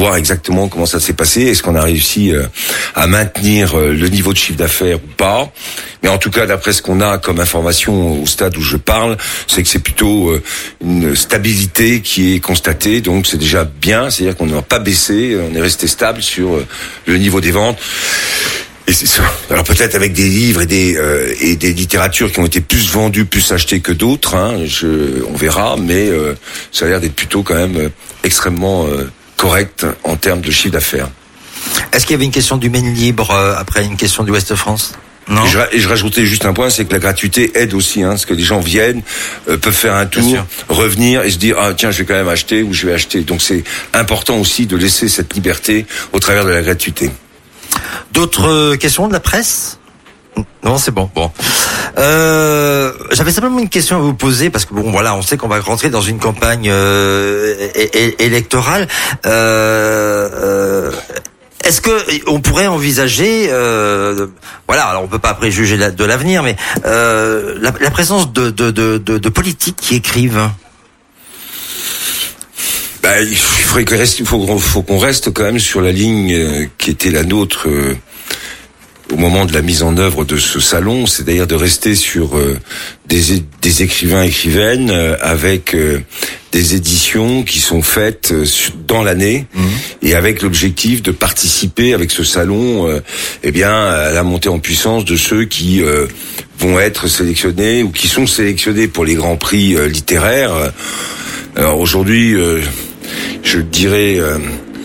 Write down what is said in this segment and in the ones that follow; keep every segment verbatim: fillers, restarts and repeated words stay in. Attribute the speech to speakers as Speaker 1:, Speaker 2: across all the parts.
Speaker 1: voir exactement comment ça s'est passé. Est-ce qu'on a réussi euh, à maintenir euh, le niveau de chiffre d'affaires ou pas? Mais en tout cas, d'après ce qu'on a comme information au stade où je parle, c'est que c'est plutôt euh, une stabilité qui est constatée. Donc c'est déjà bien, c'est-à-dire qu'on n'a pas baissé, on est resté stable sur euh, le niveau des ventes. Et c'est ça. Alors peut-être avec des livres et des euh, et des littératures qui ont été plus vendues, plus achetées que d'autres. Hein, je, on verra, mais euh, ça a l'air d'être plutôt quand même euh, extrêmement euh, correct en termes de chiffre d'affaires.
Speaker 2: Est-ce qu'il y avait une question du Maine Libre euh, après une question du Ouest France? Non.
Speaker 1: Et je, et je rajoutais juste un point, c'est que la gratuité aide aussi, hein, parce que les gens viennent, euh, peuvent faire un tour, revenir et se dire ah tiens je vais quand même acheter ou je vais acheter. Donc c'est important aussi de laisser cette liberté au travers de la gratuité.
Speaker 2: D'autres questions de la presse? Non, c'est bon. Bon. Euh, j'avais simplement une question à vous poser parce que bon, voilà, on sait qu'on va rentrer dans une campagne euh, é- é- électorale. Euh, euh, Est-ce que on pourrait envisager, euh, voilà, alors on peut pas préjuger la, de l'avenir, mais euh, la, la présence de, de, de, de, de politiques qui écrivent?
Speaker 1: Bah, il faudrait qu'on reste, il faut, faut qu'on reste quand même sur la ligne euh, qui était la nôtre euh, au moment de la mise en œuvre de ce salon, c'est-à-dire de rester sur euh, des, des écrivains écrivaines euh, avec euh, des éditions qui sont faites euh, dans l'année mmh. et avec l'objectif de participer avec ce salon, euh, eh bien, à la montée en puissance de ceux qui euh, vont être sélectionnés ou qui sont sélectionnés pour les grands prix euh, littéraires. Alors aujourd'hui, euh, je dirais, euh,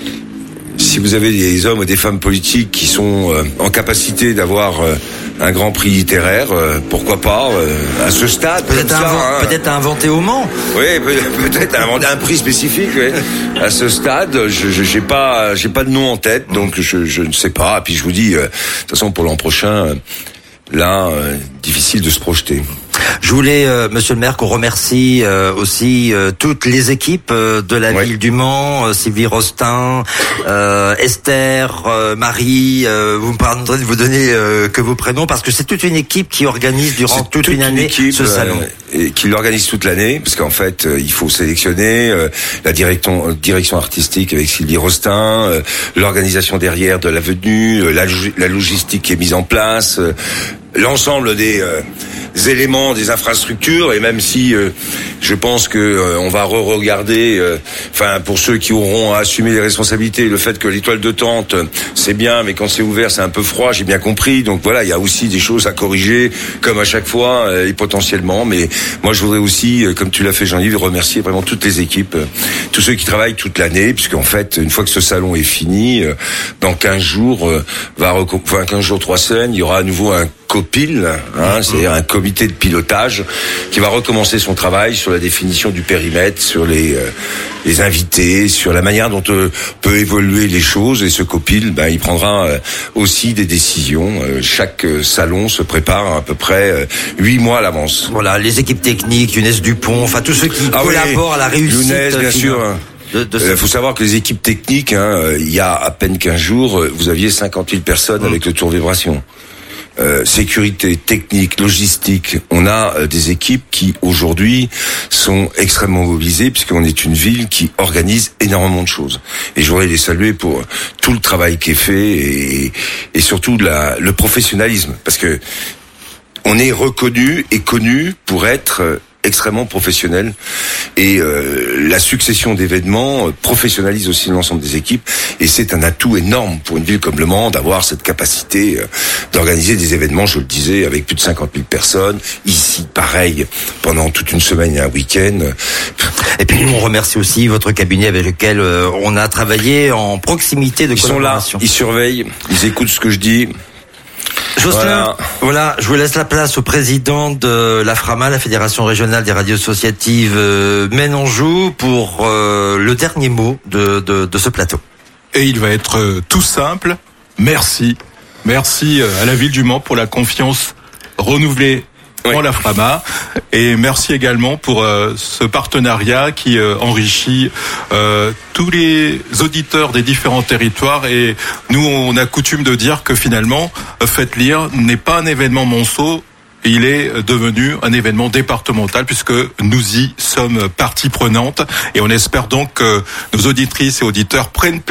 Speaker 1: si vous avez des hommes ou des femmes politiques qui sont euh, en capacité d'avoir euh, un grand prix littéraire, euh, pourquoi pas, euh, à ce stade.
Speaker 2: Peut-être,
Speaker 1: ça,
Speaker 2: invent,
Speaker 1: hein.
Speaker 2: peut-être inventer au Mans.
Speaker 1: Oui, peut-être inventer un prix spécifique. Oui. À ce stade, je, je j'ai pas, j'ai pas de nom en tête, donc je, je ne sais pas. Et puis je vous dis, euh, de toute façon, pour l'an prochain, euh, là, euh, difficile de se projeter.
Speaker 2: Je voulais, euh, Monsieur le maire, qu'on remercie euh, aussi euh, toutes les équipes euh, de la ouais. ville du Mans, euh, Sylvie Rostin, euh, Esther, euh, Marie. Euh, vous me pardonnerez de vous donner euh, que vos prénoms parce que c'est toute une équipe qui organise durant toute, toute une année une équipe, ce salon.
Speaker 1: Euh, et qui l'organise toute l'année, parce qu'en fait, euh, il faut sélectionner euh, la direction, direction artistique avec Sylvie Rostin, euh, l'organisation derrière de la venue, euh, la, la logistique qui est mise en place. Euh, l'ensemble des euh, éléments, des infrastructures, et même si euh, je pense que euh, on va re-regarder, enfin euh, pour ceux qui auront à assumer les responsabilités, le fait que l'étoile de tente c'est bien, mais quand c'est ouvert c'est un peu froid, j'ai bien compris. Donc voilà, il y a aussi des choses à corriger, comme à chaque fois euh, et potentiellement. Mais moi je voudrais aussi, euh, comme tu l'as fait Jean-Yves, remercier vraiment toutes les équipes, euh, tous ceux qui travaillent toute l'année, puisqu'en fait une fois que ce salon est fini, euh, dans quinze jours, euh, va recom- enfin quinze jours, trois semaines, il y aura à nouveau un copil, hein, c'est-à-dire un comité de pilotage qui va recommencer son travail sur la définition du périmètre, sur les euh, les invités, sur la manière dont euh, peut évoluer les choses. Et ce copil, ben, il prendra euh, aussi des décisions. Euh, chaque euh, salon se prépare à peu près huit euh, mois à l'avance.
Speaker 2: Voilà, les équipes techniques, Younes Dupont, enfin tous ceux qui ah collaborent oui, à la réussite.
Speaker 1: Younes, bien sûr. Il euh, faut savoir que les équipes techniques, hein, il y a à peine quinze jours, vous aviez cinquante mille personnes mmh. avec le tour vibration. Euh, sécurité, technique, logistique, on a euh, des équipes qui aujourd'hui sont extrêmement mobilisées puisqu'on est une ville qui organise énormément de choses. Et je voudrais les saluer pour tout le travail qui est fait et, et surtout la, le professionnalisme, parce que on est reconnu et connu pour être euh, extrêmement professionnel et euh, la succession d'événements euh, professionnalise aussi l'ensemble des équipes et c'est un atout énorme pour une ville comme Le Mans d'avoir cette capacité euh, d'organiser des événements, je le disais, avec plus de cinquante mille personnes. Ici, pareil, pendant toute une semaine et un week-end.
Speaker 2: Et puis on remercie aussi votre cabinet avec lequel euh, on a travaillé en proximité de
Speaker 1: ils
Speaker 2: collaboration.
Speaker 1: Ils sont là, ils surveillent, ils écoutent ce que je dis.
Speaker 2: Jocelyn, voilà. voilà, je vous laisse la place au président de la FRAMA, la Fédération Régionale des Radios Associatives euh, Maine-Anjou, pour euh, le dernier mot de, de, de ce plateau.
Speaker 3: Et il va être euh, tout simple. Merci. Merci euh, à la Ville du Mans pour la confiance renouvelée oui. en la FRAMA. Et merci également pour euh, ce partenariat qui euh, enrichit euh, tous les auditeurs des différents territoires. Et nous, on a coutume de dire que finalement, Faites lire n'est pas un événement monceau. Il est devenu un événement départemental puisque nous y sommes partie prenante. Et on espère donc que nos auditrices et auditeurs prennent